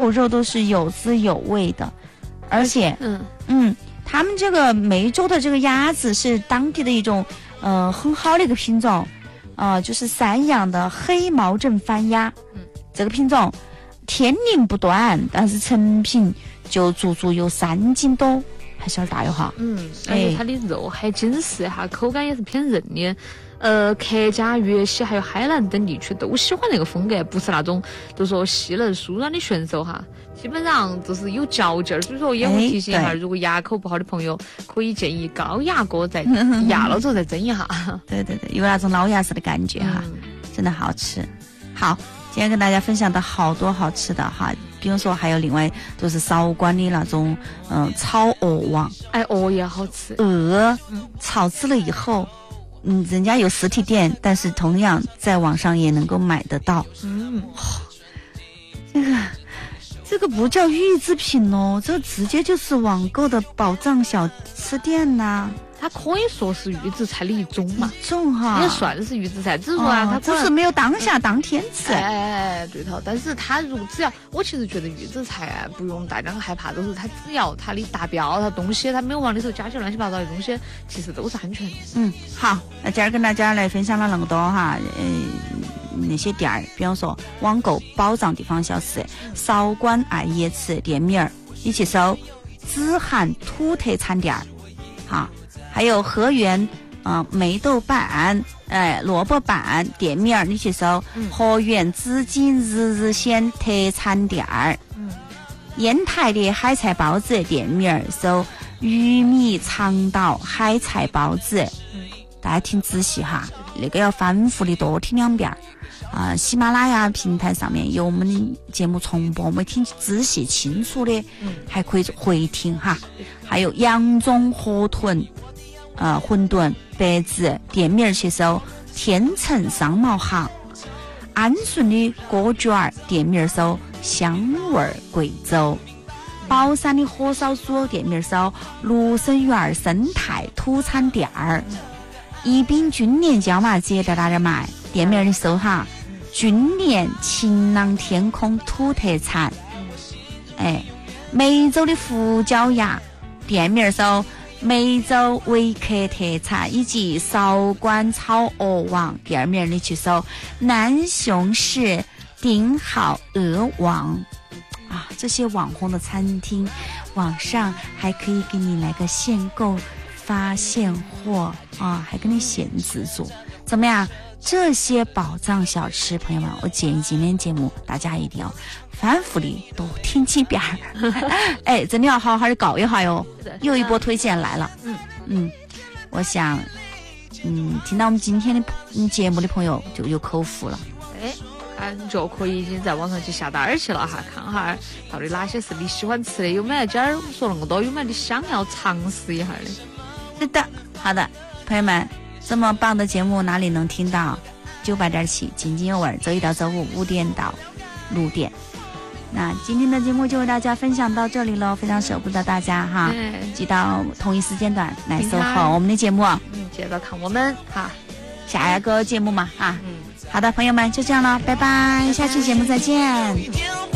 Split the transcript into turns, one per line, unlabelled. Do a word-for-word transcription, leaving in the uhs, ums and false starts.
有肉都是有滋有味的，而且，
嗯
嗯，他们这个梅州的这个鸭子是当地的一种，呃，很好的一个品种，啊、呃，就是散养的黑毛正番鸭。
嗯，
这个品种天龄不短，但是成品就足足有三斤多，还是有点大哟哈。
嗯，而且它的肉还紧实哈，口感也是偏韧的。呃，客家、粤西还有海南等地区都喜欢那个风格，不是那种就说细嫩酥软的选手哈，基本上就是有嚼劲儿。所以说，也会提醒一下，如果牙口不好的朋友，可以建议高压锅再压了之后再蒸一下。
对对对，有那种老牙齿的感觉哈，
嗯、
真的好吃。好，今天跟大家分享的好多好吃的哈，比如说还有另外就是韶关的那种嗯炒鹅王，
哎，鹅也好吃，
鹅炒制了以后。嗯，人家有实体店，但是同样在网上也能够买得到。
嗯，
哦、这个这个不叫预制品哦，这直接就是网购的宝藏小吃店呐、啊。
它可以说是预制菜的一种嘛，
一种哈，
也算是预制菜，只是说啊，
哦、
它
只是没有当下、嗯、当天吃。
哎哎，对头。但是它如只要，我其实觉得预制菜啊，不用大家害怕，都是它只要它的达标，它东西它没有往里头加些乱七八糟的东西，其实都是安全的。
嗯，好，那今儿跟大家来分享了那么多哈，嗯、呃，那些店儿，比方说网购宝藏地方小吃，韶关爱椰子店名儿，你去搜紫涵土特产店儿，哈。还有河源啊、呃、梅豆瓣哎萝卜瓣店面你去搜、嗯、河源紫金日日鲜特产店儿，嗯，烟台的海菜包子店面搜鱼米长岛海菜包子，嗯，大家听仔细哈，那个要反复的多听两遍啊、呃。喜马拉雅平台上面有我们的节目重播，我们听仔细清楚的，嗯，还可以回听哈。还有扬州河豚。呃，馄饨、白子店面去搜天成商贸行，安顺的锅卷儿店面搜香味贵州，宝山的火烧酥店面搜芦笙园生态土产店儿，宜宾军联椒麻鸡在哪里买？店面你搜哈，军联晴朗天空土特产，哎，梅州的胡椒鸭店面搜。梅州维客特产以及韶关炒鹅王店面你去搜南雄市顶好鹅王啊，这些网红的餐厅网上还可以给你来个限购发现货啊，还给你限制住，怎么样？这些宝藏小吃，朋友们，我建议今天节目大家一定要反复的多听几遍哎，真的要好好的搞一下哟。又一波推荐来了。嗯嗯，我想，嗯，听到我们今天的节目的朋友就有口福了。
哎，感觉可以已经在网上去下单去了哈，看哈到底哪些是你喜欢吃的，有没有今儿说那么多，有没有你想要尝试一下的？
是的，好的，朋友们。这么棒的节目哪里能听到？九八点七津津有味，周一到周五五点到六点。那今天的节目就为大家分享到这里了，非常舍不得大家哈，记到同一时间段来收看我们的节目。
嗯，接着看我们哈
下一个节目嘛哈。嗯，好的，朋友们就这样了，拜拜，下期节目再见。